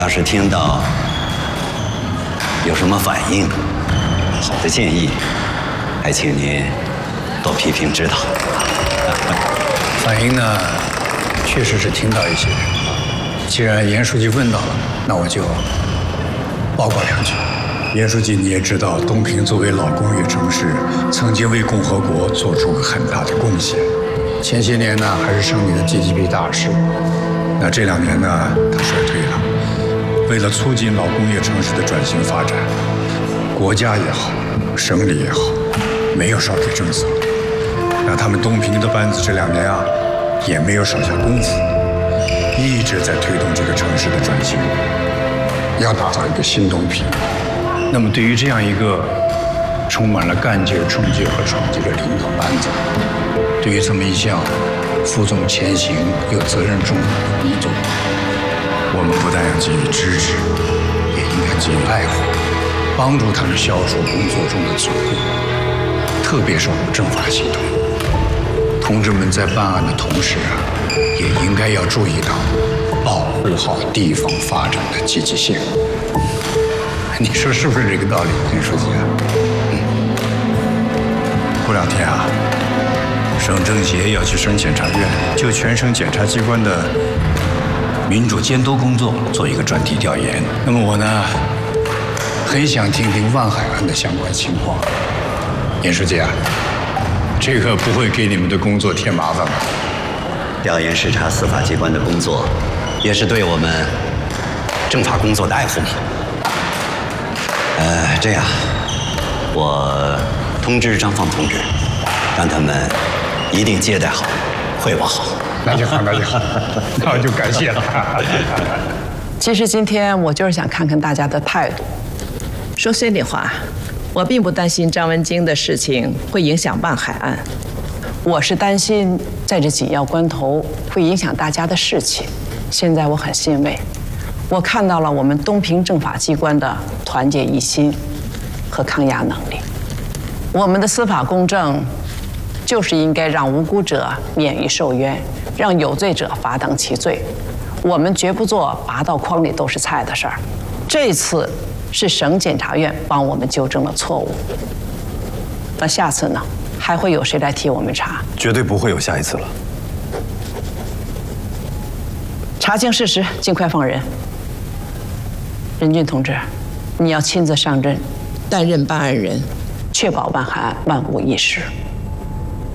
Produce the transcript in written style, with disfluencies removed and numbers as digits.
要是听到有什么反应、好的建议，还请您多批评指导。 反应呢，确实是听到一些。既然严书记问到了，那我就报告两句。严书记，你也知道，东平作为老工业城市，曾经为共和国做出很大的贡献。前些年呢，还是省里的 GDP 大使。那这2年呢，他衰退了。为了促进老工业城市的转型发展，国家也好，省里也好，没有少给政策。那他们东平的班子这2年啊，也没有少下功夫，一直在推动这个城市的转型，要打造一个新东平。那么对于这样一个充满了干劲、冲劲和闯劲的领导班子，对于这么一项负重前行又责任重大的工作，我们不但要给予支持，也应该给予爱护，帮助他们消除工作中的阻力。特别是我们政法系统，同志们在办案的同时啊，也应该要注意到保护好地方发展的积极性。你说是不是这个道理，严书记啊？过2天啊，省政协要去省检察院就全省检察机关的民主监督工作做一个专题调研。那么我呢，很想听听万海案的相关情况。严书记啊，这个不会给你们的工作添麻烦吧？ 调研视察司法机关的工作，也是对我们政法工作的爱护嘛。这样，我通知张放同志，让他们一定接待好，汇报好。 那就好，那就好，那我就感谢了。 其实今天我就是想看看大家的态度。说心里话，我并不担心张文京的事情会影响万海案，我是担心在这紧要关头会影响大家的士气。现在我很欣慰，我看到了我们东平政法机关的团结一心和抗压能力。我们的司法公正就是应该让无辜者免于受冤，让有罪者罚当其罪。我们绝不做拔到筐里都是菜的事儿。这次是省检察院帮我们纠正了错误，那下次呢？还会有谁来替我们查？ 绝对不会有下一次了。 查清事实，尽快放人。任俊同志，你要亲自上阵，担任办案人，确保万海案万无一失。